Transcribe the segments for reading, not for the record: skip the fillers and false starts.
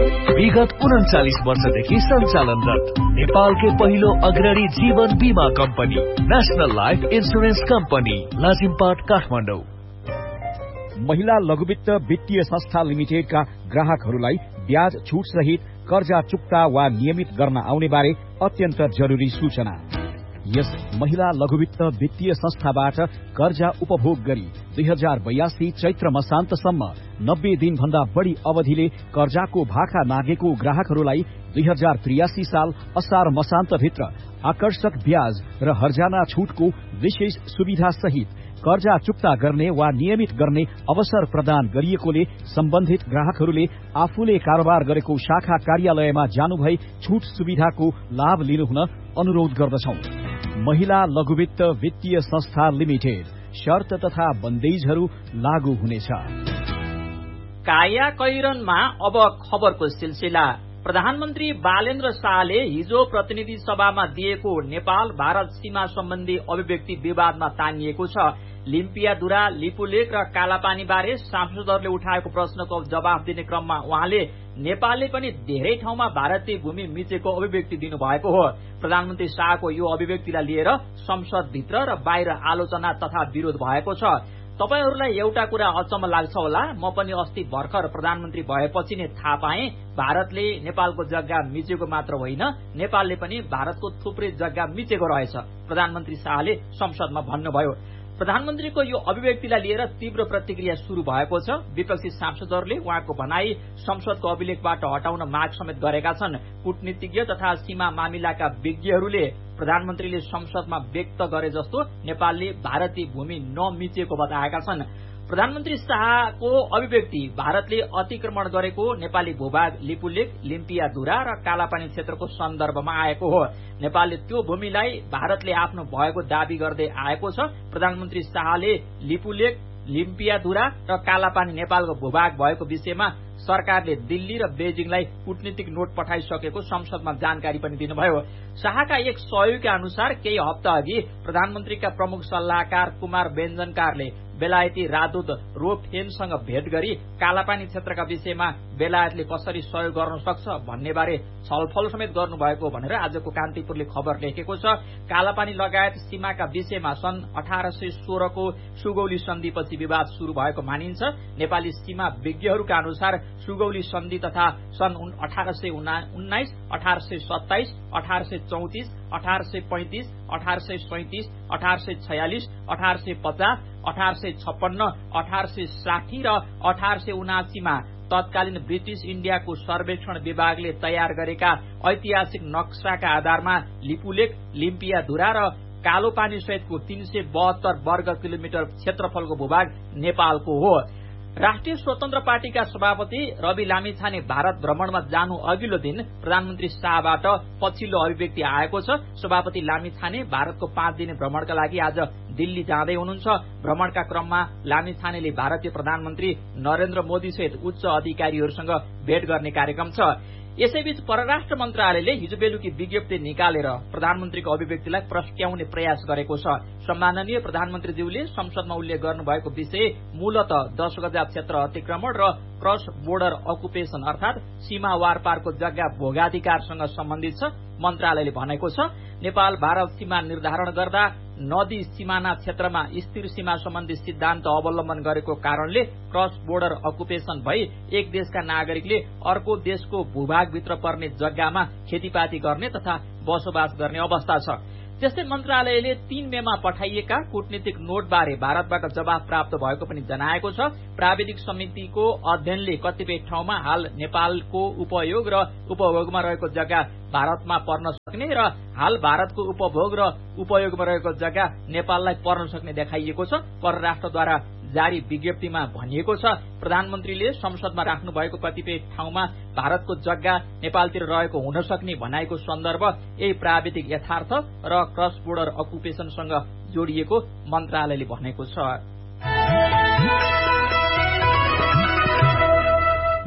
विगत 39 वर्षदेखि सञ्चालनरत नेपालकै पहिलो अग्रणी जीवन बीमा company national life insurance company Lazimpat Kathmandu. महिला लघुवित्त वित्तीय संस्था लिमिटेडका ग्राहकहरूलाई ब्याज छुट सहित कर्जा चुक्ता वा नियमित गर्न आउने बारे अत्यन्त जरुरी सूचना। यस महिला लघुवित्त वित्तीय संस्थाबाट कर्जा उपभोग गरी 2082 चैत्र मसान्तसम्म 90 दिनभन्दा बढ़ी अवधिले कर्जाको भाका नागेको ग्राहकहरूलाई 2083 साल असार मसान्तभित्र आकर्षक ब्याज र हर्जाना छुटको विशेष सुविधा सहित कर्जा चुक्ता गर्ने वा नियमित गर्ने अवसर प्रदान गरिएकोले सम्बन्धित ग्राहकहरूले आफूले कारोबार गरेको शाखा कार्यालयमा जानुभई छुट सुविधाको लाभ लिनुहुन अनुरोध गर्दछौं। महिला लघुवित्त वित्तीय संस्था लिमिटेड। शर्त तथा बन्देजहरू लागू हुनेछ। काया कैरनमा अब खबरको सिलसिला। प्रधानमन्त्री बालेन्द्र शाहले हिजो प्रतिनिधि सभामा दिएको नेपाल भारत सीमा सम्बन्धी अभिव्यक्ति विवादमा तानिएको छ। लिम्पियाधुरा, लिपुलेक र कालापानी बारे सांसदहरूले उठाएको प्रश्नको जवाफ दिने क्रममा उहाँले नेपालले पनि धेरै ठाउँमा भारतीय भूमि मिचेको अभिव्यक्ति दिनुभएको हो। प्रधानमन्त्री शाहको यो अभिव्यक्तिलाई लिएर संसदभित्र र बाहिर आलोचना तथा विरोध भएको छ। तपाईहरूलाई एउटा कुरा अचम्म लाग्छ होला, म पनि अस्ति भर्खर प्रधानमन्त्री भएपछि नै थाहा पाएँ भारतले नेपालको जग्गा मिचेको मात्र होइन, नेपालले पनि भारतको थुप्रै जग्गा मिचेको रहेछ, प्रधानमन्त्री शाहले संसदमा भन्नुभयो। प्रधानमन्त्रीको यो अभिव्यक्तिलाई लिएर तीव्र प्रतिक्रिया शुरू भएको छ। विपक्षी सांसदहरूले उहाँको भनाई संसदको अभिलेखबाट हटाउन माग समेत गरेका छन्। कूटनीतिज्ञ तथा सीमा मामिलाका विज्ञहरूले प्रधानमन्त्रीले संसदमा व्यक्त गरे जस्तो नेपालले भारतीय भूमि नमिचेको बताएका छन्। प्रधानमन्त्री शाहको अभिव्यक्ति भारतले अतिक्रमण गरेको नेपाली भूभाग लिपुलेक, लिम्पियाधुरा र कालापानी क्षेत्रको सन्दर्भमा आएको हो। नेपालले त्यो भूमिलाई भारतले आफ्नो भएको दावी गर्दै आएको छ। प्रधानमन्त्री शाहले लिपुलेक, लिम्पियाधुरा र कालापानी नेपालको भूभाग भएको विषयमा सरकारले दिल्ली र बेजिङलाई कूटनीतिक नोट पठाइसकेको संसदमा जानकारी पनि दिनुभयो। शाहका एक सहयोगीका अनुसार केही हप्ता अघि प्रधानमन्त्रीका प्रमुख सल्लाहकार कुमार बेन्जनकारले बेलायती राजदूत रो फेनसँग भेट गरी कालापानी क्षेत्रका विषयमा बेलायतले कसरी सहयोग गर्न सक्छ भन्ने बारे छलफल समेत गर्नुभएको भनेर आजको कान्तिपुरले खबर लेखेको छ। कालापानी लगायत सीमाका विषयमा सन् 1816 को सुगौली सन्धिपछि विवाद शुरू भएको मानिन्छ। नेपाली सीमा विज्ञहरूका अनुसार सुगौली सन्धि तथा सन् 1819, 1827, 1834, 1835, 1837, 1846, 1850, 1856, 1860 र 1879 मा तत्कालीन ब्रिटिश इण्डियाको सर्वेक्षण विभागले तयार गरेका ऐतिहासिक नक्साका आधारमा लिपुलेक, लिम्पियाधुरा र कालोपानी सहितको 372 वर्ग किलोमिटर क्षेत्रफलको भूभाग नेपालको हो। राष्ट्रिय स्वतन्त्र पार्टीका सभापति रवि लामिछाने भारत भ्रमणमा जानु अघिल्लो दिन प्रधानमन्त्री शाहबाट पछिल्लो अभिव्यक्ति आएको छ। सभापति लामिछाने भारतको 5 दिने भ्रमणका लागि आज दिल्ली जाँदै हुनुहुन्छ। भ्रमणका क्रममा लामिछानेले भारतीय प्रधानमन्त्री नरेन्द्र मोदी सहित उच्च अधिकारीहरूसँग भेट गर्ने कार्यक्रम छ। यसैबीच परराष्ट्र मन्त्रालयले हिजो बेलुकी विज्ञप्ति निकालेर प्रधानमन्त्रीको अभिव्यक्तिलाई प्रस्ट्याउने प्रयास गरेको छ। सम्माननीय प्रधानमन्त्रीज्यूले संसदमा उल्लेख गर्नुभएको विषय मूलतः 10 गजा क्षेत्र अतिक्रमण र क्रस बोर्डर अकुपेशन अर्थात सीमा वारपारको जग्गा भोगाधिकारसँग सम्बन्धित छ। मन्त्रालयले भनेको छ, नेपाल भारत सीमा निर्धारण गर्दा नदी सिमाना क्षेत्रमा स्थिर सीमा सम्बन्धी सिद्धान्त अवलम्बन गरेको कारणले क्रस बोर्डर अकुपेशन भई एक देशका नागरिकले अर्को देशको भूभागभित्र पर्ने जग्गामा खेतीपाती गर्ने तथा बसोबास गर्ने अवस्था छ। त्यस्तै मन्त्रालयले 3 मेमा पठाइएका कूटनीतिक नोटबारे भारतबाट जवाफ प्राप्त भएको पनि जनाएको छ। प्राविधिक समितिको अध्ययनले कतिपय ठाउँमा हाल नेपालको उपयोग र उपभोगमा रहेको जग्गा भारतमा पर्न सक्ने र हाल भारतको उपभोग र उपयोगमा रहेको जग्गा नेपाललाई पर्न सक्ने देखाइएको छ। परराष्ट्रद्वारा जारी विज्ञप्तिमा भनिएको छ, प्रधानमन्त्रीले संसदमा राख्नु भएको कतिपय ठाउँमा भारतको जग्गा नेपालतिर रहेको हुन सक्ने भनाइको सन्दर्भ यही प्राविधिक यथार्थ र क्रस बोर्डर अकुपेशनसँग जोडिएको मन्त्रालयले भनेको छ।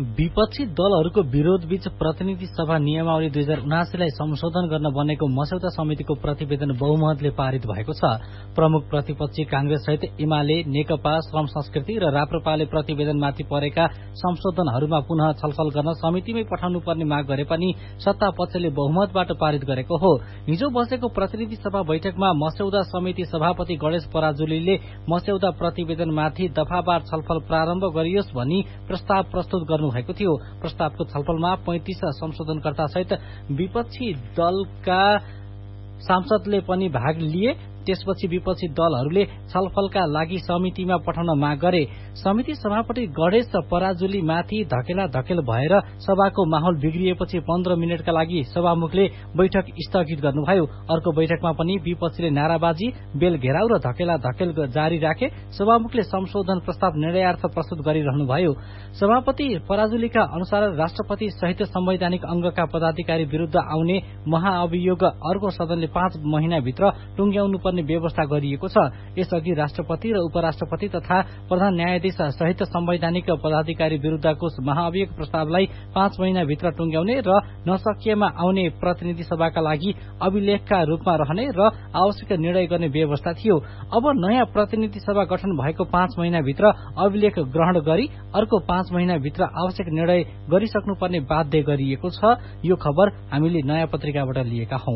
विपक्षी दलहरूको विरोधबीच प्रतिनिधि सभा नियमावली 2079लाई संशोधन गर्न बनेको मस्यौदा समितिको प्रतिवेदन बहुमतले पारित भएको छ। प्रमुख प्रतिपक्षी कांग्रेस सहित एमाले, नेकपा, श्रम संस्कृति र राप्रपाले प्रतिवेदनमाथि परेका संशोधनहरूमा पुनः छलफल गर्न समितिमै पठाउनु पर्ने माग गरे पनि सत्ता पक्षले बहुमतबाट पारित गरेको हो। हिजो बसेको प्रतिनिधि सभा बैठकमा मस्यौदा समिति सभापति गणेश पराजुलीले मस्यौदा प्रतिवेदनमाथि दफावार छलफल प्रारम्भ गरियोस् भनी प्रस्ताव प्रस्तुत गर्नुभएको थियो। प्रस्तावको छलफलमा 35 संशोधनकर्ता सहित विपक्षी दलका सांसदले पनि भाग लिए। त्यसपछि विपक्षी दलहरूले छलफलका लागि समितिमा पठाउन माग गरे। समिति सभापति गणेश पराजुली माथि धकेला धकेल भएर सभाको माहौल बिग्रिएपछि 15 मिनटका लागि सभामुखले बैठक स्थगित गर्नुभयो। अर्को बैठकमा पनि विपक्षीले नाराबाजी, बेल घेराउ र धकेला धकेल जारी राखे। सभामुखले संशोधन प्रस्ताव निर्णयार्थ प्रस्तुत गरिरहनुभयो। सभापति पराजुलीका अनुसार राष्ट्रपति सहित संवैधानिक अंगका पदाधिकारी विरूद्ध आउने महाअभियोग अर्को सदनले 5 महिनाभित्र टुंग्याउनु पर्ने व्यवस्था गरिएको छ। यसअघि राष्ट्रपति र उपराष्ट्रपति तथा प्रधान न्यायाधीश सहित संवैधानिक पदाधिकारी विरूद्धको महाअभियोग प्रस्तावलाई 5 महिनाभित्र टुंग्याउने र नसकिएमा आउने प्रतिनिधि सभाका लागि अभिलेखका रूपमा रहने र आवश्यक निर्णय गर्ने व्यवस्था थियो। अब नयाँ प्रतिनिधि सभा गठन भएको 5 महिनाभित्र अभिलेख ग्रहण गरी अर्को 5 महिनाभित्र आवश्यक निर्णय गरिसक्नुपर्ने बाध्य गरिएको छ। यो खबर हामीले नयाँ पत्रिकाबाट लिएका हौं।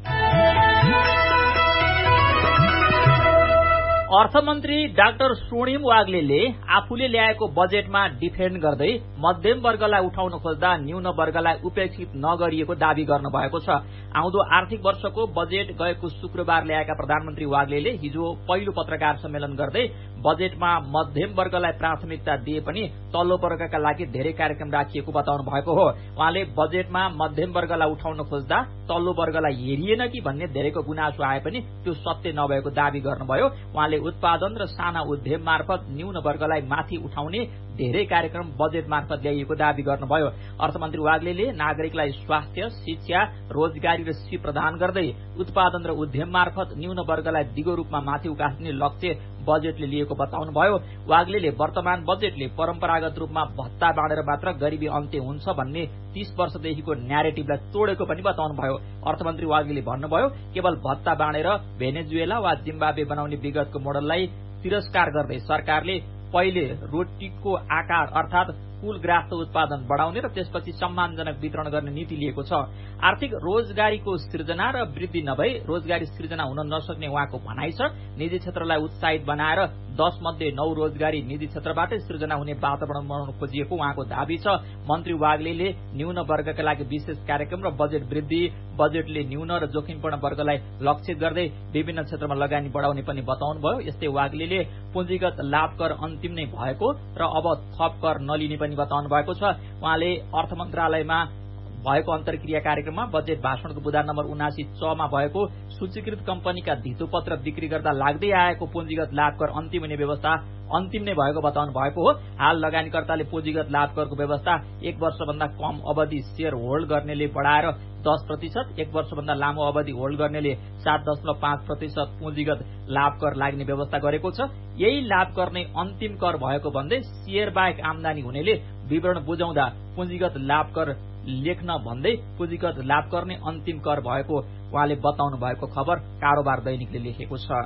अर्थमन्त्री डाक्टर स्वर्णिम वाग्लेले आफूले ल्याएको बजेटमा डिफेन्ड गर्दै मध्यम वर्गलाई उठाउन खोज्दा न्यून वर्गलाई उपेक्षित नगरिएको दावी गर्नुभएको छ। आउँदो आर्थिक वर्षको बजेट गएको शुक्रबार ल्याएका प्रधानमन्त्री वाग्लेले हिजो पहिलो पत्रकार सम्मेलन गर्दै बजेटमा मध्यम वर्गलाई प्राथमिकता दिए पनि तल्लो वर्गका लागि धेरै कार्यक्रम राखिएको बताउनु भएको हो। उहाँले बजेटमा मध्यम वर्गलाई उठाउन खोज्दा तल्लो वर्गलाई हेरिएन कि भन्ने धेरैको गुनासो आए पनि त्यो सत्य नभएको दावी गर्नुभयो। उहाँले उत्पादन र साना उद्यम मार्फत न्यून वर्गलाई माथि उठाउने धेरै कार्यक्रम बजेट मार्फत ल्याइएको दावी गर्नुभयो। अर्थमन्त्री वाग्लेले नागरिकलाई स्वास्थ्य, शिक्षा, रोजगारी र सिप प्रदान गर्दै उत्पादन र उद्यम मार्फत न्यून वर्गलाई दिगो रूपमा माथि उकास्ने लक्ष्य बजेटले लिएको बताउनुभयो। वाग्लेले वर्तमान बजेटले परम्परागत रूपमा भत्ता बाँडेर मात्र गरिबी अन्त्य हुन्छ भन्ने 30 वर्षदेखिको न्यारेटिभलाई तोडेको पनि बताउनुभयो। अर्थमन्त्री वाग्लेले भन्नुभयो, केवल भत्ता बाँडेर भेनेजुएला वा जिम्बाब्वे बनाउने विगतको मोडललाई तिरस्कार गर्दै सरकारले पहिले रोटीको आकार अर्थात कुल ग्राहक उत्पादन बढ़ाउने र त्यसपछि सम्मानजनक वितरण गर्ने नीति लिएको छ। आर्थिक रोजगारीको सृजना र वृद्धि नभई रोजगारी सृजना हुन नसक्ने उहाँको भनाइ छ। निजी क्षेत्रलाई उत्साहित बनाएर 10 मध्ये 9 रोजगारी निजी क्षेत्रबाटै सृजना हुने वातावरण बनाउन खोजिएको उहाँको दावी छ। मन्त्री वाग्लेले न्यून वर्गका लागि विशेष कार्यक्रम र बजेट वृद्धि, बजेटले न्यून र जोखिमपूर्ण वर्गलाई लक्षित गर्दै विभिन्न क्षेत्रमा लगानी बढ़ाउने पनि बताउनुभयो। यस्तै वाग्लेले पुँजीगत लाभ कर अन्तिम नै भएको र अब थप कर नलिने पनि बताउनु भएको छ। उहाँले अर्थ मन्त्रालयमा भएको अन्तर्क्रिया कार्यक्रममा बजेट भाषणको बुधा नम्बर 79 मा भएको सूचीकृत कम्पनीका धितोपत्र बिक्री गर्दा लाग्दै आएको पुँजीगत लाभ कर अन्तिम हुने व्यवस्था अन्तिम नै भएको बताउनु भएको हो। हाल लगानीकर्ताले पुँजीगत लाभ करको व्यवस्था 1 वर्षभन्दा कम अवधि शेयर होल्ड गर्नेले बढ़ाएर 10%, 1 वर्षभन्दा लामो अवधि होल्ड गर्नेले 7.5% पुँजीगत लाभ कर लाग्ने व्यवस्था गरेको छ। यही लाभ कर नै अन्तिम कर भएको भन्दै शेयर बाहेक आमदानी हुनेले विवरण बुझाउँदा पुँजीगत लाभ कर लेख्न भन्दै पुँजीगत लाभ कर नै अन्तिम कर भएको उहाँले बताउनु भएको खबर कारोबार दैनिकले लेखेको छ।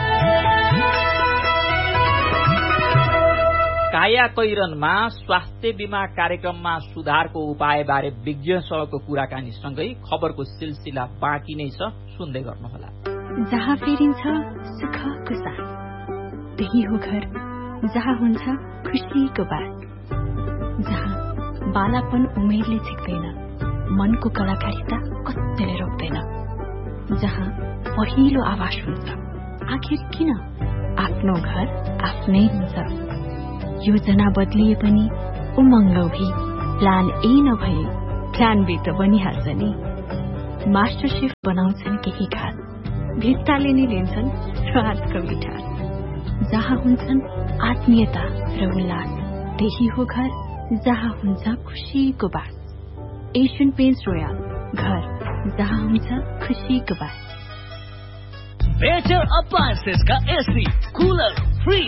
कायाकैरनमा स्वास्थ्य बीमा कार्यक्रममा सुधारको उपायबारे विज्ञसँगको कुराकानीसँगै खबरको सिलसिला बाँकी नै छ, सुन्दै गर्नुहोला। जहाँ फेरिन्छ सुखको साथ, त्यही हो घर जहाँ हुन्छ खुसीको बात, जहाँ बालापन उमेरले झिक्दैन, मनको कलाकारिता कत्तिले रोक्दैन, जहाँ पहिलो आवाज हुन्छ आखिर किन आफ्नो घर आफ्नै हुन्छ। योजना बदलिए पनि उमङ्ग भी प्लान ए नभए प्लान बी त बनिहाल्छ नि। मास्टर शेफ बनाउँछन् केही खास, भित्ताले नै लिन्छन् स्वादको मिठास, जहाँ हुन्छन् आत्मीयता र उल्लास, त्यही हो घर जहाँ हुन्छ खुसीको बास। एशियन पेन्ट्स रोयल, घर जहाँ हुन्छ खुसीको बास। बेटर अप्लायन्सेस का AC, cooler, fridge,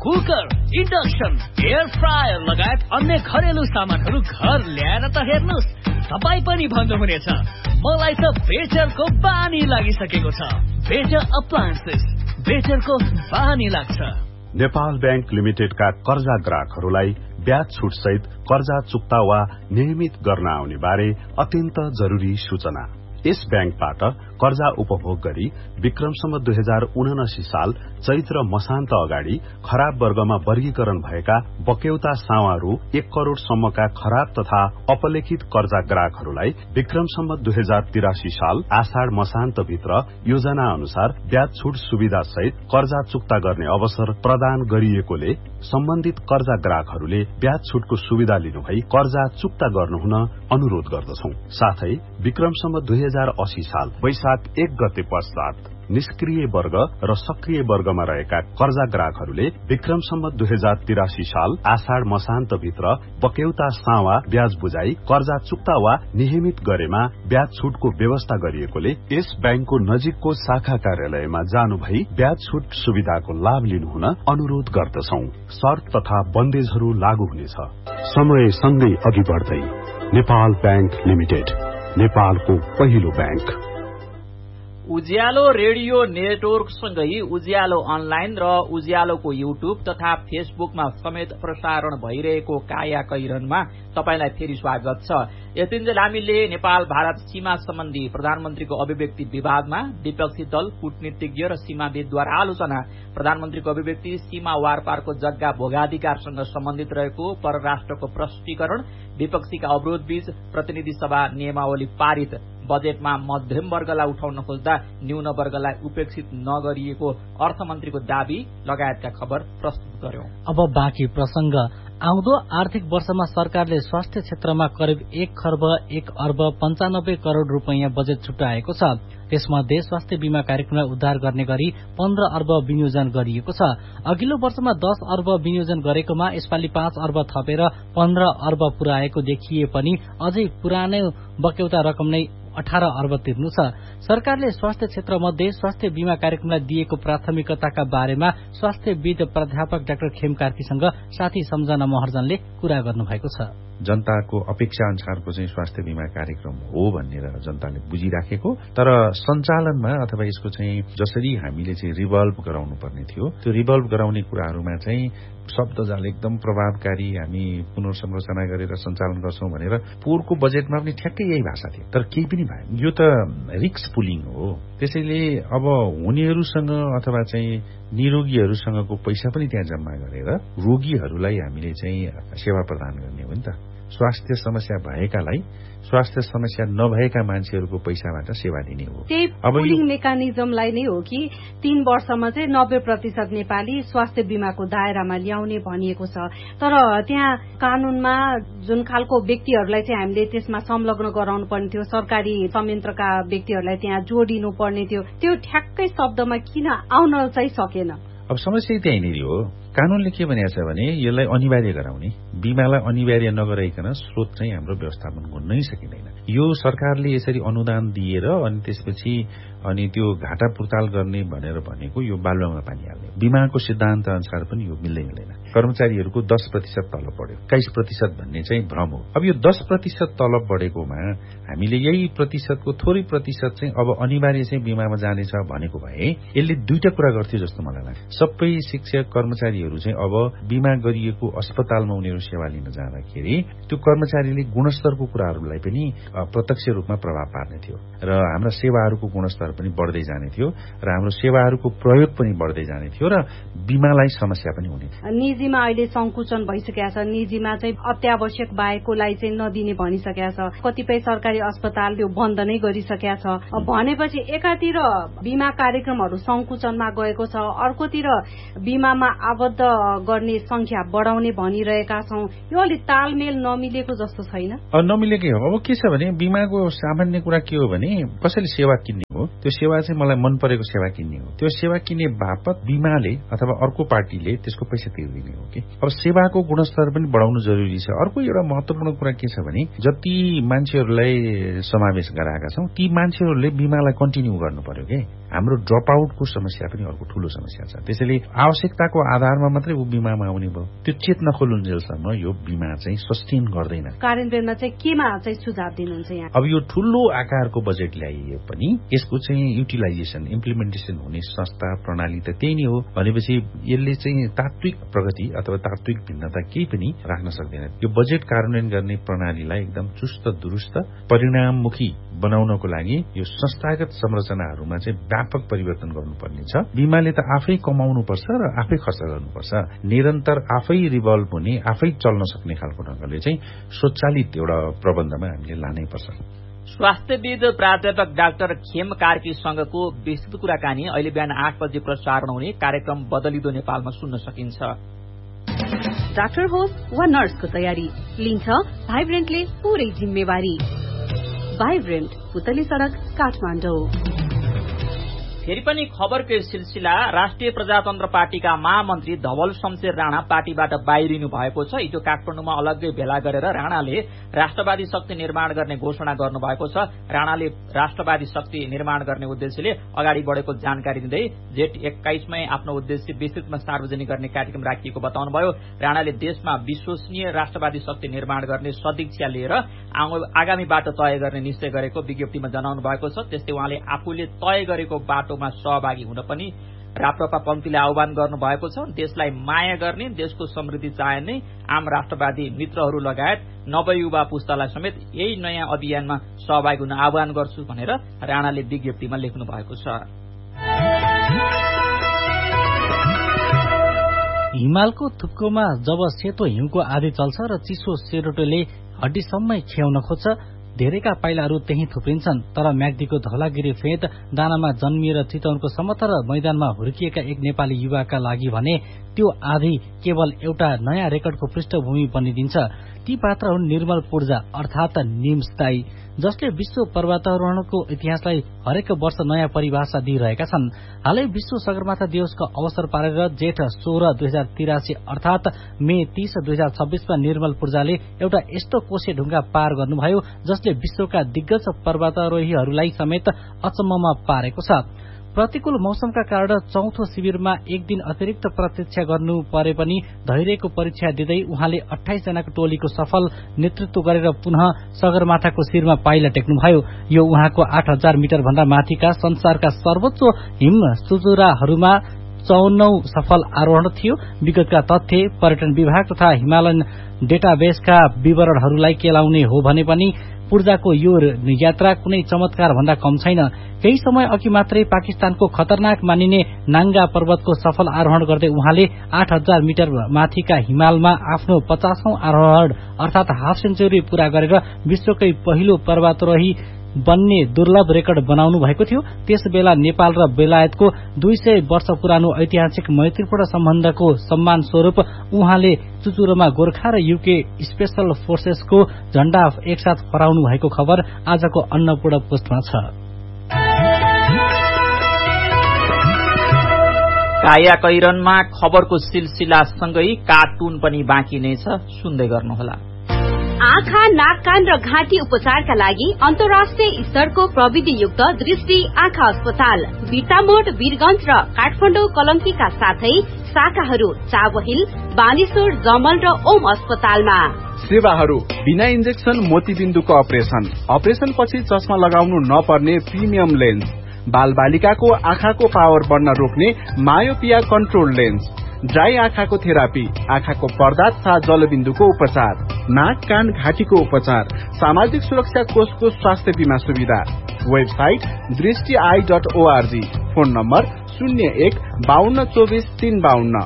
cooker, induction, air fryer लगायत अन्य घरेलु सामानहरू घर ल्याएर त हेर्नुस्, तपाई पनि भन्नुहुनेछ मलाई त बेटरको बानी लागिसकेको छ। बेटर अप्लायन्सेस, बेटरको बानी लाग्छ। नेपाल बैंक लिमिटेडका कर्जा ग्राहकहरूलाई ब्याज छुट सहित कर्जा चुक्ता वा नियमित गर्न आउने बारे अत्यन्त जरुरी सूचना। यस बैंकबाट कर्जा उपभोग गरी विक्रमसम्म 2079 साल चैत्र मसान्त अगाडि खराब वर्गमा वर्गीकरण भएका बक्यौता सावारू 1 करोड़ सम्मका खराब तथा अपलेखित कर्जा ग्राहकहरूलाई विक्रमसम्म 2083 साल आषाढ़ मसान्त भित्र योजना अनुसार ब्याज छुट सुविधा सहित कर्जा चुक्ता गर्ने अवसर प्रदान गरिएकोले सम्बन्धित कर्जा ग्राहकहरूले ब्याज छुटको सुविधा लिनुभई कर्जा चुक्ता गर्नुहुन अनुरोध गर्दछौं। साथै विक्रमसम्म 2080 साल वैशाख 1 गते पश्चात निष्क्रिय वर्ग र सक्रिय वर्गमा रहेका कर्जा ग्राहकहरूले विक्रमसम्म 2083 साल आषाढ़ मसान्त भित्र बक्यौता सावा ब्याज बुझाई कर्जा चुक्ता वा नियमित गरेमा ब्याज छुटको व्यवस्था गरिएकोले यस बैंकको नजिकको शाखा कार्यालयमा जानु भई ब्याज छुट सुविधाको लाभ लिनुहुन अनुरोध गर्दछौं। शर्त तथा बन्देजहरू लागू हुनेछ। समय सँगै अघि बढ्दै नेपाल बैंक लिमिटेड, नेपालको पहिलो बैंक। उज्यालो रेडियो नेटवर्कसँगै उज्यालो अनलाइन र उज्यालोको युट्युब तथा फेसबुकमा समेत प्रसारण भइरहेको काया कैरनमा तपाईलाई फेरि स्वागत छ। यतिन्जेल हामीले नेपाल भारत सीमा सम्बन्धी प्रधानमन्त्रीको अभिव्यक्ति विवादमा विपक्षी दल, कूटनीतिज्ञ र सीमाविदद्वारा आलोचना, प्रधानमन्त्रीको अभिव्यक्ति सीमा वारपारको जग्गा भोगाधिकारसँग सम्बन्धित रहेको परराष्ट्रको प्रष्टीकरण, विपक्षीका अवरोधबीच प्रतिनिधि सभा नियमावली पारित, बजेटमा मध्यम वर्गलाई उठाउन खोज्दा न्यून वर्गलाई उपेक्षित नगरिएको अर्थमन्त्रीको दावी लगायतका खबर प्रस्तुत गर्यौं। अब बाँकी प्रसंग। आउँदो आर्थिक वर्षमा सरकारले स्वास्थ्य क्षेत्रमा करिब 1 खर्ब 1 अर्ब 95 करोड़ रूपैयाँ बजेट छुट्याएको छ। त्यसमध्ये स्वास्थ्य बीमा कार्यक्रमलाई उद्धार गर्ने गरी 15 अर्ब विनियोजन गरिएको छ। अघिल्लो वर्षमा 10 अर्ब विनियोजन गरेकोमा यसपालि 5 अर्ब थपेर 15 अर्ब पुर्याएको देखिए पनि अझै पुरानो बक्यौता रकम नै 18 अर्ब तिर्नु छ। सरकारले स्वास्थ्य क्षेत्रमध्ये स्वास्थ्य बीमा कार्यक्रमलाई दिएको प्राथमिकताका बारेमा स्वास्थ्यविद प्राध्यापक डाक्टर खेम कार्कीसँग साथी सम्झना महर्जनले कुरा गर्नुभएको छ। जनताको अपेक्षा अनुसारको चाहिँ स्वास्थ्य बीमा कार्यक्रम हो भनेर जनताले बुझिराखेको, तर सञ्चालनमा अथवा यसको चाहिँ जसरी हामीले चाहिँ रिभल्भ गराउनु पर्ने थियो त्यो रिभल्भ गराउने कुराहरूमा चाहिँ शब्दजाल एकदम प्रभावकारी हामी पुनर्संरचना गरेर सञ्चालन गर्छौं भनेर पोहोरको बजेटमा पनि ठ्याक्कै यही भाषा थियो, तर केही पनि भएन। यो त रिक्स पुलिङ हो। त्यसैले अब हुनेहरूसँग अथवा चाहिँ निरोगीहरूसँगको पैसा पनि त्यहाँ जम्मा गरेर रोगीहरूलाई हामीले चाहिँ सेवा प्रदान गर्ने हो नि त। स्वास्थ्य समस्या भएकालाई स्वास्थ्य समस्या नभएका मान्छेहरूको पैसाबाट सेवा दिने हो। त्यही पुलिङ मेकानिजमलाई नै हो कि 3 वर्षमा चाहिँ 90% नेपाली स्वास्थ्य बीमाको दायरामा ल्याउने भनिएको छ। तर त्यहाँ कानूनमा जुन खालको व्यक्तिहरूलाई चाहिँ हामीले त्यसमा संलग्न गराउनु पर्ने थियो, सरकारी संयन्त्रका व्यक्तिहरूलाई त्यहाँ जोडिनु पर्ने थियो, त्यो ठ्याक्कै शब्दमा किन आउन चाहिँ सकेन? अब समस्या त्यहीँनिर हो। कानूनले के भनेको छ भने यसलाई अनिवार्य गराउने, बीमालाई अनिवार्य नगराइकन स्रोत चाहिँ हाम्रो व्यवस्थापन गर्नै सकिँदैन। यो सरकारले यसरी अनुदान दिएर अनि त्यसपछि अनि त्यो घाटा पुर्ताल गर्ने भनेर भनेको यो बालुवामा पानी हाल्ने। बीमाको सिद्धान्त अनुसार पनि यो मिल्दैन। कर्मचारीहरूको 10% तलब बढ्यो, 21% भन्ने चाहिँ भ्रम हो। अब यो 10% तलब बढेकोमा हामीले यही प्रतिशतको थोरै प्रतिशत चाहिँ अब अनिवार्य चाहिँ बीमामा जानेछ भनेको भए यसले दुईटा कुरा गर्थ्यो जस्तो मलाई लाग्छ। सबै शिक्षक कर्मचारीहरू चाहिँ अब बीमा गरिएको अस्पतालमा उनीहरू सेवा लिन जाँदाखेरि त्यो कर्मचारीले गुणस्तरको कुराहरूलाई पनि प्रत्यक्ष रूपमा प्रभाव पार्ने थियो र हाम्रा सेवाहरूको गुणस्तर पनि बढ्दै जाने थियो र हाम्रो सेवाहरूको प्रयोग पनि बढ्दै जाने थियो र बीमालाई समस्या पनि हुने थियो। निजीमा अहिले संकुचन भइसकेको छ, निजीमा चाहिँ अत्यावश्यक बाहेकोलाई चाहिँ नदिने भनिसकेको छ। कतिपय सरकारी अस्पताल त्यो बन्द नै गरिसकेको छ। भनेपछि एकातिर बीमा कार्यक्रमहरू संकुचनमा गएको छ, अर्कोतिर बीमामा आबद्ध गर्ने संख्या बढाउने भनिरहेका छौं। यो अलि तालमेल नमिलेको जस्तो छैन? नमिलेकै हो। अब के छ भने बीमाको सामान्य कुरा के हो भने कसैले सेवा किन्ने हो, त्यो सेवा चाहिँ मलाई मन परेको सेवा किन्ने हो। त्यो सेवा किन्ने बापत बीमाले अथवा अर्को पार्टीले त्यसको पैसा तिर्दिने हो कि। अब सेवाको गुणस्तर पनि बढाउनु जरुरी छ। अर्को एउटा महत्वपूर्ण कुरा के छ भने जति मान्छेहरूलाई समावेश गराएका छौं ती मान्छेहरूले बीमालाई कन्टिन्यू गर्नु पर्यो के। हाम्रो ड्रप आउटको समस्या पनि अर्को ठूलो समस्या छ। त्यसैले आवश्यकताको आधारमा मात्रै ऊ बीमामा आउने भयो। त्यो चेत नखोलुन्जेलसम्म यो बीमा चाहिँ सस्टेन गर्दैन। कार्यान्वयनमा चाहिँ केमा चाहिँ सुझाव दिनुहुन्छ यहाँ? अब यो ठूलो आकारको बजेट ल्याइए पनि यसको चाहिँ युटिलाइजेसन इम्प्लिमेन्टेसन हुने संस्था प्रणाली त त्यही नै हो भनेपछि यसले चाहिँ तात्विक प्रगति अथवा तात्विक भिन्नता केही पनि राख्न सक्दैन। यो बजेट कार्यान्वयन गर्ने प्रणालीलाई एकदम चुस्त दुरुस्त परिणाममुखी बनाउनको लागि यो संस्थागत संरचनाहरूमा चाहिँ व्यापक परिवर्तन गर्नुपर्ने छ। बीमाले त आफै कमाउनुपर्छ र आफै खर्च गर्नुपर्छ। निरन्तर आफै रिभल्भ हुने आफै चल्न सक्ने खालको ढंगले चाहिँ स्वचालित एउटा प्रबन्धमा हामीले लानै पर्छ। स्वास्थ्यविद प्राध्यापक डाक्टर खेम कार्कीसँगको विस्तृत कुराकानी अहिले बिहान 8 बजे प्रसारण हुने कार्यक्रम बदलिदो नेपालमा सुन्न सकिन्छ। डाक्टर होस् वा नर्सको तयारी लिन्छ भाइब्रेन्टले पूरै जिम्मेवारी। भाइब्रेन्ट पुतली सड़क काठमाडौँ। फेरि पनि खबरकै सिलसिला राष्ट्रिय प्रजातन्त्र पार्टीका महामन्त्री धवल शमशेर राणा पार्टीबाट बाहिरिनु भएको छ। हिजो काठमाडौँमा अलग्गै भेला गरेर राणाले राष्ट्रवादी शक्ति निर्माण गर्ने घोषणा गर्नुभएको छ। राणाले राष्ट्रवादी शक्ति निर्माण गर्ने उद्देश्यले अगाडि बढेको जानकारी दिँदै जेठ 21 मै आफ्नो उद्देश्य विस्तृतमा सार्वजनिक गर्ने कार्यक्रम राखिएको बताउनुभयो। राणाले देशमा विश्वसनीय राष्ट्रवादी शक्ति निर्माण गर्ने सदिच्छा लिएर आगामी बाटो तय गर्ने निश्चय गरेको विज्ञप्तिमा जनाउनु भएको छ। त्यस्तै उहाँले आफूले तय गरेको बाटो सहभागी हुन पनि राप्रपा पन्थीले आह्वान गर्नु भएको छ। देशलाई माया गर्ने देशको समृद्धि चाहने आम राष्ट्रवादी मित्रहरू लगायत नवयुवा पुस्तालाई समेत यही नयाँ अभियानमा सहभागी हुन आह्वान गर्छु भनेर राणाले विज्ञप्तिमा लेख्नु भएको छ। हिमालको थुप्कोमा जब सेतो हिउँको आधी चल्छ र चिसो सेरोटोले हड्डीसम्मै खियाउन खोज्छ धेरैका पाइलाहरू त्यही थुप्रिन्छन्। तर म्याग्दीको धौलागिरी फेद दानामा जन्मिएर चितवनको समतल मैदानमा हुर्किएका एक नेपाली युवाका लागि भने त्यो आधी केवल एउटा नयाँ रेकर्डको पृष्ठभूमि बनिदिन्छ। ती पात्र हुन् निर्मल पूर्जा अर्थात निम्सदाई, जसले विश्व पर्वतारोहणको इतिहासलाई हरेक वर्ष नयाँ परिभाषा दिइरहेका छन्। हालै विश्व सगरमाथा दिवसको अवसर पारेर जेठ 16 2083 अर्थात मे 30 2026 मा निर्मल पूर्जाले एउटा यस्तो कोसे ढुङ्गा पार गर्नुभयो जसले विश्वका दिग्गज पर्वतारोहीहरूलाई समेत अचम्ममा पारेको छ। प्रतिकूल मौसमका कारण चौथो शिविरमा एक दिन अतिरिक्त प्रतीक्षा गर्नु परे पनि धैर्यको परीक्षा दिँदै उहाँले 28 जनाको टोलीको सफल नेतृत्व गरेर पुनः सगरमाथाको शिरमा पाइला टेक्नुभयो। यो उहाँको 8000 मिटर भन्दा माथिका संसारका सर्वोच्च हिम चुचुराहरूमा 54औं सफल आरोहण थियो। विगतका तथ्य पर्यटन विभाग तथा हिमालयन डेटाबेसका विवरणहरूलाई केलाउने हो भने पनि पूर्जाको यो यात्रा कुनै चमत्कार भन्दा कम छैन। केही समय अघि मात्रै पाकिस्तानको खतरनाक मानिने नाङ्गा पर्वतको सफल आरोहण गर्दै उहाँले 8000 मिटर माथिका हिमालमा आफ्नो 50औं आरोहण अर्थात हाफ सेन्चुरी पूरा गरेर विश्वकै पहिलो पर्वतारोही बन्ने दुर्लभ रेकर्ड बनाउनु भएको थियो। त्यसबेला नेपाल र बेलायतको 200 वर्ष पुरानो ऐतिहासिक मैत्रीपूर्ण सम्बन्धको सम्मान स्वरूप उहाँले चुचुरोमा गोर्खा र युके स्पेशल फोर्सेसको झण्डा एकसाथ फहराउनु भएको खबर आजको अन्नपूर्ण पोस्टमा छ। काया कैरनमा खबरको सिलसिलासँगै कार्टुन पनि बाँकी नै छ, सुन्दै गर्नुहोला। आँखा, नाक, कान र घाँटी उपचारका लागि अन्तर्राष्ट्रिय स्तरको प्रविधियुक्त दृष्टि आँखा अस्पताल बिर्तामोड, वीरगंज र काठमाडौँ कलङ्कीका साथै शाखाहरू चावहिल, बानेश्वर, जमल र ओम अस्पतालमा। सेवाहरू बिना इन्जेक्सन मोतीबिन्दुको अपरेसन पछि चस्मा लगाउनु नपर्ने प्रिमियम लेन्स, बाल बालिकाको आँखाको पावर बढ्न रोक्ने मायोपिया कन्ट्रोल लेन्स, ड्राई आँखाको थेरापी, आँखाको पर्दा तथा जलबिन्दुको उपचार, नाक, कान, घाँटीको उपचार, सामाजिक सुरक्षा कोषको स्वास्थ्य बीमा सुविधा। Website दृष्टि.org, phone number 01-5224-352,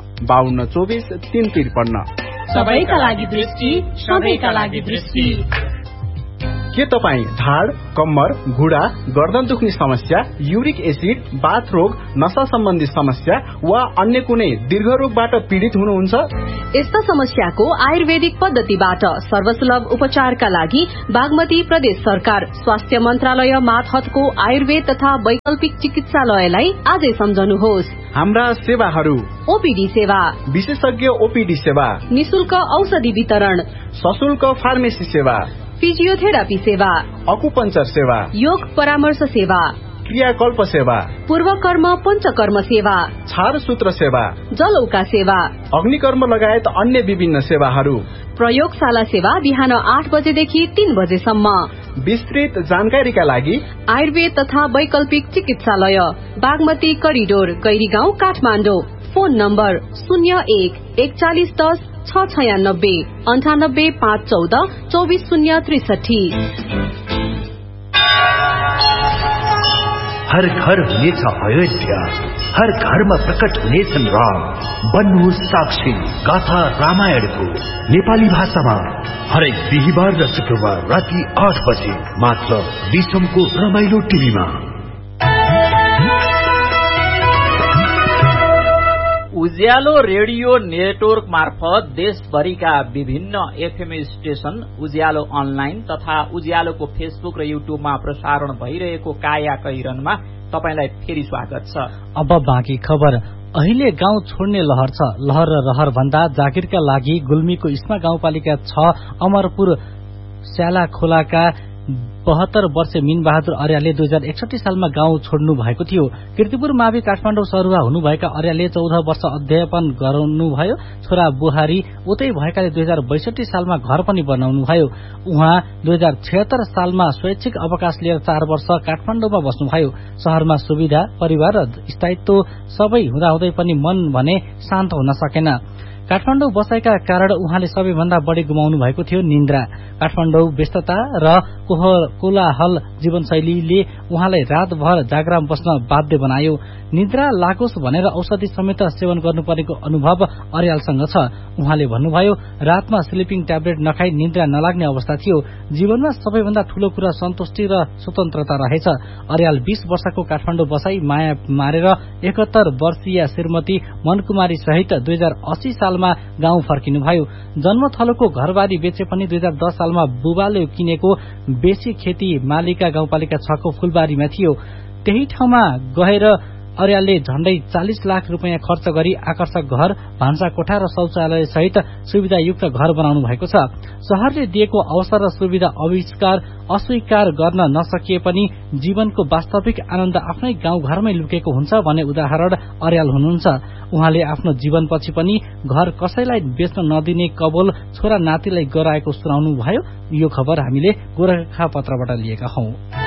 5224-353। सबैका लागि दृष्टि, सबैका लागि दृष्टि। के तपाईँ ढाड, कम्मर, घुँडा, गर्दन दुख्ने समस्या, युरिक एसिड, बाथ रोग, नशा सम्बन्धी समस्या वा अन्य कुनै दीर्घ रोगबाट पीड़ित हुनुहुन्छ? यस्ता समस्याको आयुर्वेदिक पद्धतिबाट सर्वसुलभ उपचारका लागि बागमती प्रदेश सरकार स्वास्थ्य मन्त्रालय मातहतको आयुर्वेद तथा वैकल्पिक चिकित्सालयलाई आजै सम्झनुहोस्। हाम्रा सेवाहरू: ओपीडी सेवा, विशेषज्ञ ओपीडी सेवा, निशुल्क औषधि वितरण, सशुल्क फार्मेसी सेवा, फिजियोथेरापी सेवा, अकुपञ्चर सेवा, योग परामर्श सेवा, क्रियाकल्प सेवा, पूर्वकर्म पञ्चकर्म सेवा, छारसूत्र सेवा, जलौका सेवा, अग्निकर्म लगायत अन्य विभिन्न सेवाहरू। प्रयोगशाला सेवा बिहान 8 बजेदेखि 3 बजेसम्म। विस्तृत जानकारीका लागि आयुर्वेद तथा वैकल्पिक चिकित्सालय, Bagmati corridor, Gairigaun, Kathmandu. Phone number 01-4110 696 98 514 24063। हर घर हुनेछ अयोध्या, हर घरमा प्रकट हुनेछन् राम। बन्नुहोस् साक्षी गाथा रामायणको नेपाली भाषामा हरेक बिहिबार र शुक्रबार राति 8 बजे मात्र विश्वको रमाइलो टिभीमा। उज्यालो रेडियो नेटवर्क मार्फत देशभरिका विभिन्न एफएम स्टेशन, उज्यालो अनलाइन तथा उज्यालोको फेसबुक र युट्युबमा प्रसारण भइरहेको काया कैरनमा तपाईलाई फेरि स्वागत छ। अब बाँकी खबर। अहिले गाउँ छोड्ने लहर छ। लहर र रहर भन्दा जागिरका लागि गुल्मीको इस्मा गाउँपालिका 6 अमरपुर स्याला खोलाका 72 वर्षे मीनबहादुर अर्यालले 2061 सालमा गाउँ छोड्नु भएको थियो। कीर्तिपुर मावि काठमाडौँ सरुवा हुनुभएका अर्यालले 14 वर्ष अध्यापन गर्नुभयो। छोरा बुहारी उतै भएकाले 2062 सालमा घर पनि बनाउनुभयो। उहाँ 2076 सालमा स्वैच्छिक अवकाश लिएर 4 वर्ष काठमाडौँमा बस्नुभयो। शहरमा सुविधा, परिवार र स्थायित्व सबै हुँदाहुँदै पनि मन भने शान्त हुन सकेन। काठमाडौँ बसाइका कारण उहाँले सबैभन्दा बढी गुमाउनु भएको थियो निन्द्रा। काठमाडौँ व्यस्तता र कोलाहल जीवनशैलीले उहाँलाई रातभर जागराम बस्न बाध्य बनायो। निद्रा लागोस् भनेर औषधि समेत सेवन गर्नुपर्नेको अनुभव अर्यालसँग छ। उहाँले भन्नुभयो, रातमा स्लिपिङ ट्याब्लेट नखाई निद्रा नलाग्ने अवस्था थियो। जीवनमा सबैभन्दा ठूलो कुरा सन्तुष्टि र स्वतन्त्रता रहेछ। अर्याल 20 वर्षको काठमाडौँ बसाई माया मारेर 71 वर्षीय श्रीमती मनकुमारी सहित 2080 सालमा गाउँ फर्किनुभयो। जन्मथलोको घरबारी बेचे पनि 2010 सालमा बुबाले किनेको बेसी खेती मालिका गाउँपालिका 6 को फूलबारीमा थियो। त्यही ठाउँमा गएर अर्यालले झण्डै 40 लाख रुपियाँ खर्च गरी आकर्षक घर, भान्सा कोठा र शौचालय सहित सुविधायुक्त घर बनाउनु भएको छ। शहरले दिएको अवसर र सुविधा अस्वीकार गर्न नसकिए पनि जीवनको वास्तविक आनन्द आफ्नै गाउँघरमै लुकेको हुन्छ भन्ने उदाहरण अर्याल हुनुहुन्छ। उहाँले आफ्नो जीवनपछि पनि घर कसैलाई बेच्न नदिने कबोल छोरा नातिलाई गराएको सुनाउनु भयो। यो खबर हामीले गोरखापत्रबाट लिएका हौं।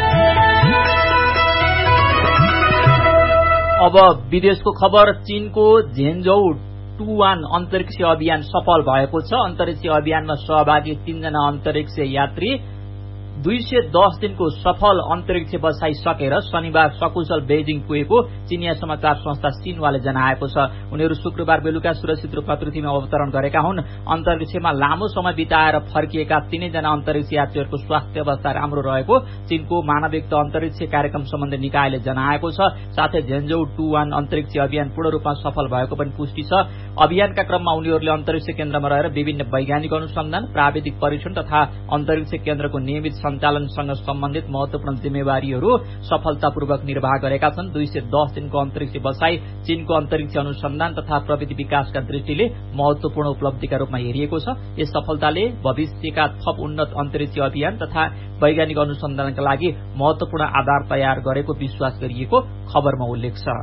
अब विदेशको खबर। चीनको झेन्झौ 21 अन्तरिक्ष अभियान सफल भएको छ। अन्तरिक्ष अभियानमा सहभागी 3 जना अन्तरिक्ष यात्री 210 दिनको सफल अन्तरिक्ष बसाइसकेर शनिबार सकुशल बेजिङ पुगेको चिनिया समाचार संस्था सिन्हुवाले जनाएको छ। उनीहरू शुक्रबार बेलुका सुरक्षित रूपमा पृथ्वीमा अवतरण गरेका हुन्। अन्तरिक्षमा लामो समय बिताएर फर्किएका 3 जना अन्तरिक्ष यात्रीहरूको स्वास्थ्य अवस्था राम्रो रहेको चीनको मानवयुक्त अन्तरिक्ष कार्यक्रम सम्बन्धी निकायले जनाएको छ। साथै झेन्झौ 21 अन्तरिक्ष अभियान पूर्ण रूपमा सफल भएको पनि पुष्टि छ। अभियानका क्रममा उनीहरूले अन्तरिक्ष केन्द्रमा रहेर विभिन्न वैज्ञानिक अनुसन्धान, प्राविधिक परीक्षण तथा अन्तरिक्ष केन्द्रको नियमित सञ्चालनसँग सम्बन्धित महत्वपूर्ण जिम्मेवारीहरू सफलतापूर्वक निर्वाह गरेका छन्। 210 दिनको अन्तरिक्ष बसाई चीनको अन्तरिक्ष अनुसन्धान तथा प्रविधि विकासका दृष्टिले महत्वपूर्ण उपलब्धिका रूपमा हेरिएको छ। यस सफलताले भविष्यका थप उन्नत अन्तरिक्ष अभियान तथा वैज्ञानिक अनुसन्धानका लागि महत्वपूर्ण आधार तयार गरेको विश्वास गरिएको खबरमा उल्लेख छ।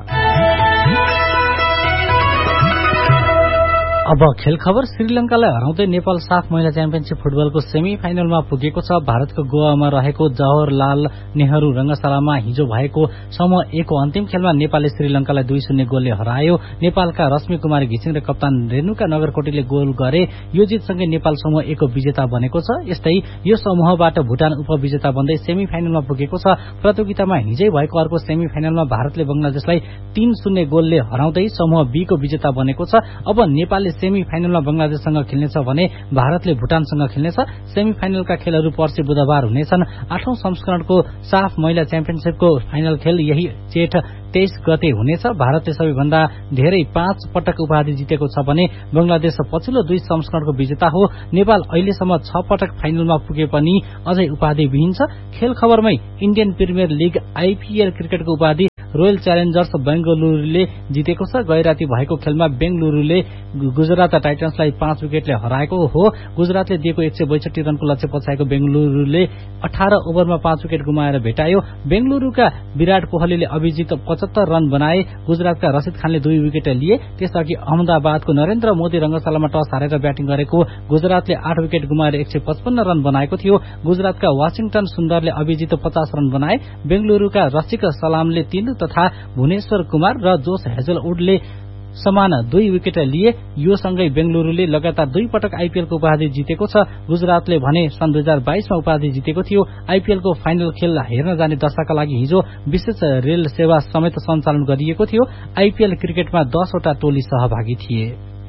अब खेल खबर। श्रीलंकालाई हराउँदै नेपाल साफ महिला च्याम्पियनशिप फुटबलको सेमी फाइनलमा पुगेको छ। भारतको गोवामा रहेको जवाहरलाल नेहरू रंगशालामा हिजो भएको समूह ए को अन्तिम खेलमा नेपालले श्रीलंकालाई 2-0 गोलले हरायो। नेपालका रश्मि कुमारी घिसिङ र कप्तान रेणुका नगरकोटीले गोल गरे। यो जितसँगै नेपाल समूह ए को विजेता बनेको छ। यस्तै यो समूहबाट भुटान उपविजेता बन्दै सेमी फाइनलमा पुगेको छ। प्रतियोगितामा हिजै भएको अर्को सेमी फाइनलमा भारतले बंगलादेशलाई 3-0 गोलले हराउँदै समूह बी को विजेता बनेको छ। अब नेपालले नेपालले सेमी फाइनलमा बंगलादेशसँग खेल्नेछ भने भारतले भुटानसँग खेल्नेछ। सेमी फाइनलका खेलहरू पर्सि बुधबार हुनेछन्। 8औं संस्करणको साफ महिला च्याम्पियनशिपको फाइनल खेल यही जेठ 23 गते हुनेछ। भारतले सबैभन्दा धेरै 5 पटक उपाधि जितेको छ भने बंगलादेश पछिल्लो 2 संस्करणको विजेता हो। नेपाल अहिलेसम्म 6 पटक फाइनलमा पुगे पनि अझै उपाधि विहीन छ। खेल खबरमै इन्डियन प्रिमियर लिग आईपीएल क्रिकेटको उपाधि रोयल च्यालेन्जर्स बेंगलुरूले जितेको छ। गैराती भएको खेलमा बेंगलुरूले गुजरात टाइटन्सलाई 5 विकेटले हराएको हो। गुजरातले दिएको 162 रनको लक्ष्य पछाएको बेंगलुरूले 18 ओभरमा 5 विकेट गुमाएर भेटायो। बेंगलुरूका विराट कोहलीले अभिजित 75 रन बनाए। गुजरातका रशीद खानले 2 विकेट लिए। त्यसअघि अहमदाबादको नरेन्द्र मोदी रंगशालामा टस हारेर ब्याटिङ गरेको गुजरातले 8 विकेट गुमाएर 155 रन बनाएको थियो। गुजरातका वाशिङटन सुन्दरले अभिजित 50 रन बनाए। बेंगलुरूका रसिक सलामले 3 तथा भुवनेश्वर कुमार र जोश हेजलवुडले समान 2 विकेट लिए। यो सँगै बेंगलुरूले लगातार 2 पटक आईपीएलको उपाधि जितेको छ। गुजरातले भने सन् 2022 मा उपाधि जितेको थियो। आईपीएलको फाइनल खेल हेर्न जाने दर्शकका लागि हिजो विशेष रेल सेवा समेत सञ्चालन गरिएको थियो। आईपीएल क्रिकेटमा 10 वटा टोली सहभागी थिए।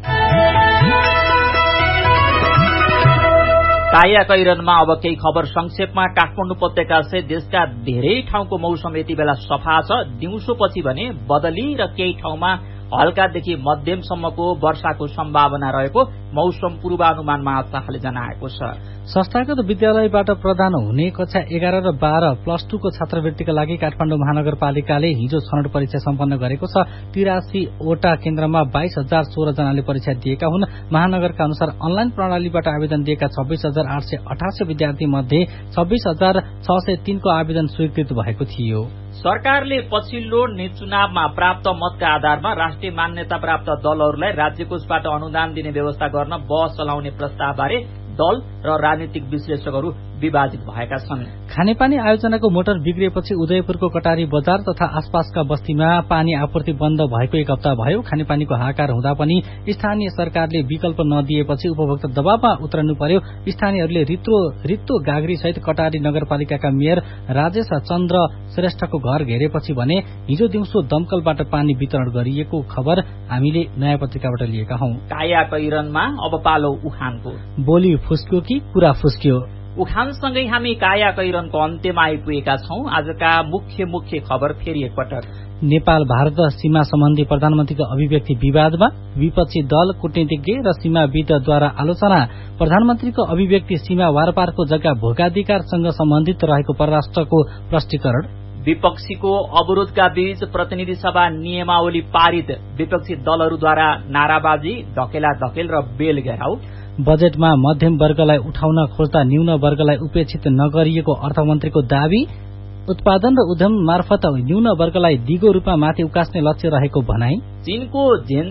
काया कैरनमा अब केही खबर संक्षेपमा। काठमाडौँ उपत्यका सहित देशका धेरै ठाउँको मौसम यति बेला सफा छ। दिउँसोपछि भने बदली र केही ठाउँमा हल्कादेखि मध्यमसम्मको वर्षाको सम्भावना रहेको मौसम पूर्वानुमान महाशाखाले जनाएको छ। संस्थागत विद्यालयबाट प्रदान हुने कक्षा 11 र 12 प्लस 2 को छात्रवृत्तिका लागि काठमाडौँ महानगरपालिकाले हिजो छनौट परीक्षा सम्पन्न गरेको छ। 83 वटा केन्द्रमा 22,016 जनाले परीक्षा दिएका हुन्। महानगरका अनुसार अनलाइन प्रणालीबाट आवेदन दिएका 26,888 विद्यार्थी मध्ये 26,603 को आवेदन स्वीकृत भएको थियो। सरकारले पछिल्लो चुनावमा प्राप्त मतका आधारमा राष्ट्रिय मान्यता प्राप्त दलहरूलाई राज्य कोषबाट अनुदान दिने व्यवस्था गर्न बहस चलाउने प्रस्तावबारे दल र राजनीतिक विश्लेषकहरू विभाजित भएका छन्। खानेपानी आयोजनाको मोटर बिग्रिएपछि उदयपुरको कटारी बजार तथा आसपासका बस्तीमा पानी आपूर्ति बन्द भएको 1 हप्ता भयो। खानेपानीको हाहाकार हुँदा पनि स्थानीय सरकारले विकल्प नदिएपछि उपभोक्ता दबावमा उत्रनु पर्यो। स्थानीयहरूले रित्तो गाग्री सहित कटारी नगरपालिकाका मेयर राजेश चन्द्र श्रेष्ठको घर घेरेपछि भने हिजो दिउँसो दमकलबाट पानी वितरण गरिएको खबर हामीले नयाँ पत्रिकाबाट लिएका हौं। काया कैरनमा अब पालो उखानको। बोली फुस्क्यो कि कुरा फुस्क्यो। उखानसँगै हामी काया कैरनको अन्त्यमा आइपुगेका छौं। आजका मुख्य खबर फेरि एकपटक। नेपाल भारत सीमा सम्बन्धी प्रधानमन्त्रीको अभिव्यक्ति विवादमा विपक्षी दल, कूटनीतिज्ञ र सीमाविदद्वारा आलोचना। प्रधानमन्त्रीको अभिव्यक्ति सीमा वारपारको जग्गा भोगाधिकारसँग सम्बन्धित रहेको परराष्ट्रको प्रष्टीकरण। विपक्षीको अवरोधका बीच प्रतिनिधि सभा नियमावली पारित। विपक्षी दलहरूद्वारा नाराबाजी, ढकेल र बेल घेराउ। बजेटमा मध्यम वर्गलाई उठाउन खोज्दा न्यून वर्गलाई उपेक्षित नगरिएको अर्थमन्त्रीको दावी। उत्पादन र उद्यम मार्फत न्यून वर्गलाई दिगो रूपमा माथि उकास्ने लक्ष्य रहेको भनाई। चीनको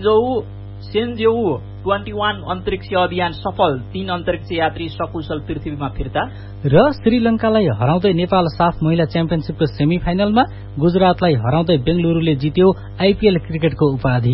सेन्जेऊ 21 अन्तरिक्ष अभियान सफल। 3 अन्तरिक्ष यात्री सकुशल पृथ्वीमा फिर्ता। र श्रीलंकालाई हराउँदै नेपाल साफ महिला च्याम्पियनशिपको सेमी फाइनलमा। गुजरातलाई हराउँदै बेंगलुरूले जित्यो आईपीएल क्रिकेटको उपाधि।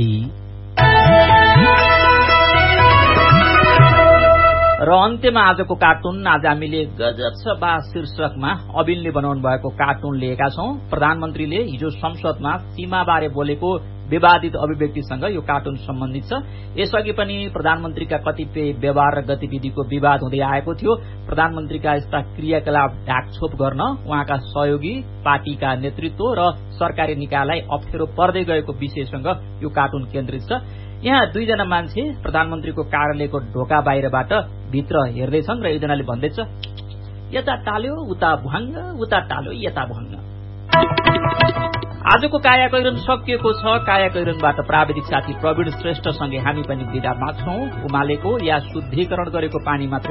र अन्त्यमा आजको कार्टुन। आज हामीले गजब छ बा शीर्षकमा अबिलले बनाउनु भएको कार्टुन लिएका छौं। प्रधानमन्त्रीले हिजो संसदमा सीमाबारे बोलेको विवादित अभिव्यक्तिसँग यो कार्टुन सम्बन्धित छ। यसअघि पनि प्रधानमन्त्रीका कतिपय व्यवहार र गतिविधिको विवाद हुँदै आएको थियो। प्रधानमन्त्रीका यस्ता क्रियाकलाप ढाकछोप गर्न उहाँका सहयोगी, पार्टीका नेतृत्व र सरकारी निकायलाई अप्ठ्यारो पर्दै गएको विषयसँग यो कार्टुन केन्द्रित छ। यहाँ 2 जना मान्छे प्रधानमन्त्रीको कार्यालयको ढोका बाहिरबाट भित्र हेर्दैछन् र एकजनाले भन्दैछ, यता टाल्यो उता भुहाङ्ग, उता टाल्यो यता भुहाङ्ग। आजको काया कैरन सकिएको छ। काया कैरनबाट प्राविधिक साथी प्रवीण श्रेष्ठसँगै हामी पनि बिदा माग्छौं। उमालेको या शुद्धिकरण गरेको पानी मात्र